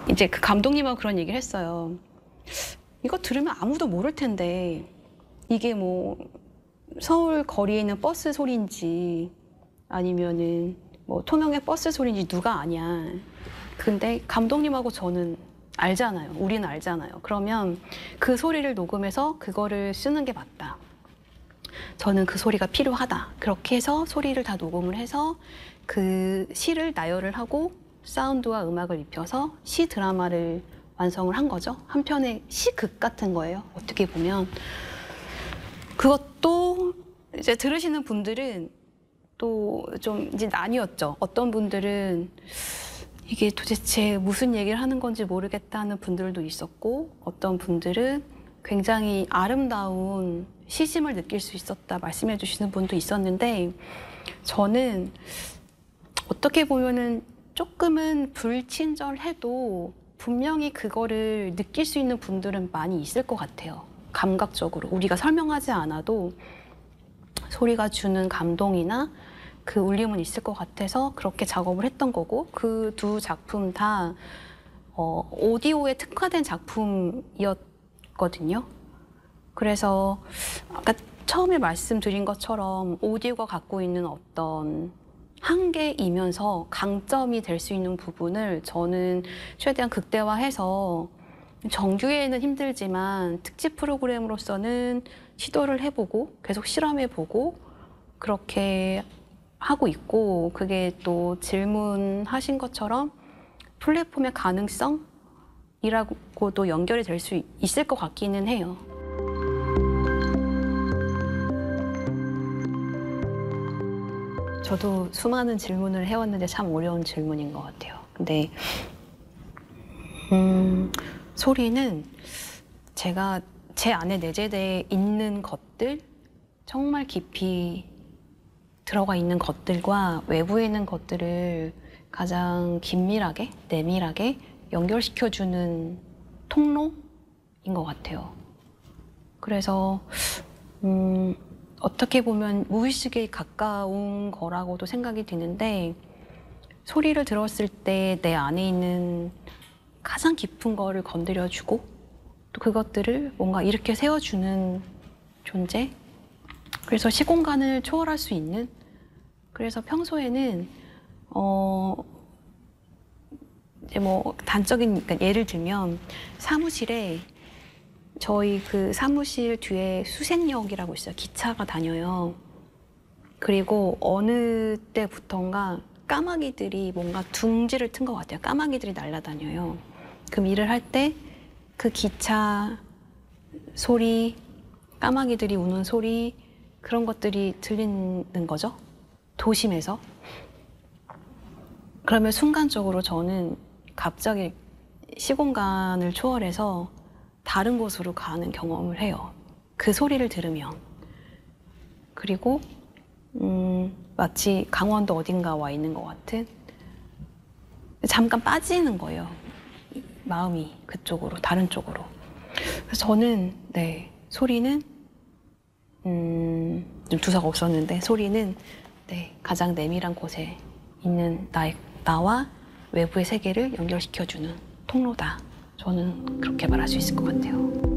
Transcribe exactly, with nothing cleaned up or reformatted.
이제 그 감독님하고 그런 얘기를 했어요. 이거 들으면 아무도 모를 텐데 이게 뭐 서울 거리에 있는 버스 소리인지 아니면은 뭐 통영의 버스 소리인지 누가 아냐. 근데 감독님하고 저는 알잖아요. 우리는 알잖아요. 그러면 그 소리를 녹음해서 그거를 쓰는 게 맞다. 저는 그 소리가 필요하다. 그렇게 해서 소리를 다 녹음을 해서 그 시를 나열을 하고 사운드와 음악을 입혀서 시 드라마를 완성을 한 거죠. 한 편의 시극 같은 거예요. 어떻게 보면. 그것도 이제 들으시는 분들은 또 좀 이제 나뉘었죠. 어떤 분들은 이게 도대체 무슨 얘기를 하는 건지 모르겠다는 분들도 있었고, 어떤 분들은 굉장히 아름다운 시심을 느낄 수 있었다 말씀해 주시는 분도 있었는데, 저는 어떻게 보면은 조금은 불친절해도 분명히 그거를 느낄 수 있는 분들은 많이 있을 것 같아요. 감각적으로. 우리가 설명하지 않아도 소리가 주는 감동이나 그 울림은 있을 것 같아서 그렇게 작업을 했던 거고, 그 두 작품 다 어, 오디오에 특화된 작품이었거든요. 그래서 아까 처음에 말씀드린 것처럼 오디오가 갖고 있는 어떤 한계이면서 강점이 될 수 있는 부분을 저는 최대한 극대화해서 정규에는 힘들지만 특집 프로그램으로서는 시도를 해보고 계속 실험해보고 그렇게 하고 있고, 그게 또 질문하신 것처럼 플랫폼의 가능성이라고도 연결이 될 수 있을 것 같기는 해요. 저도 수많은 질문을 해왔는데 참 어려운 질문인 것 같아요. 근데 음, 소리는 제가 제 안에 내재되어 있는 것들, 정말 깊이 들어가 있는 것들과 외부에 있는 것들을 가장 긴밀하게, 내밀하게 연결시켜주는 통로인 것 같아요. 그래서 음, 어떻게 보면 무의식에 가까운 거라고도 생각이 드는데, 소리를 들었을 때 내 안에 있는 가장 깊은 거를 건드려주고 또 그것들을 뭔가 이렇게 세워주는 존재? 그래서 시공간을 초월할 수 있는, 그래서 평소에는 어 이제 뭐 단적인, 그러니까 예를 들면 사무실에 저희 그 사무실 뒤에 수색역이라고 있어요. 기차가 다녀요. 그리고 어느 때부턴가 까마귀들이 뭔가 둥지를 튼 것 같아요. 까마귀들이 날아다녀요. 그럼 일을 할 때 그 기차 소리, 까마귀들이 우는 소리, 그런 것들이 들리는 거죠. 도심에서. 그러면 순간적으로 저는 갑자기 시공간을 초월해서 다른 곳으로 가는 경험을 해요. 그 소리를 들으면. 그리고 음, 마치 강원도 어딘가 와 있는 것 같은, 잠깐 빠지는 거예요. 마음이 그쪽으로, 다른 쪽으로. 그래서 저는 네, 소리는 음, 좀 두서가 없었는데 소리는 네, 가장 내밀한 곳에 있는 나의, 나와 외부의 세계를 연결시켜주는 통로다. 저는 그렇게 말할 수 있을 것 같아요.